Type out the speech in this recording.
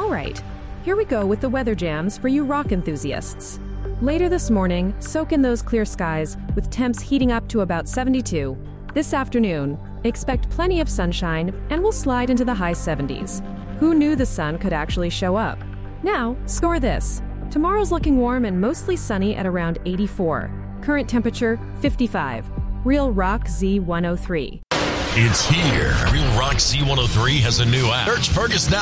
All right, here we go with the weather jams for you rock enthusiasts. Later this morning, soak in those clear skies with temps heating up to about 72. This afternoon, expect plenty of sunshine and we'll slide into the high 70s. Who knew the sun could actually show up? Now, score this. Tomorrow's looking warm and mostly sunny at around 84. Current temperature, 55. Real Rock Z103. It's here. Real Rock Z103 has a new app. Search Fergus now.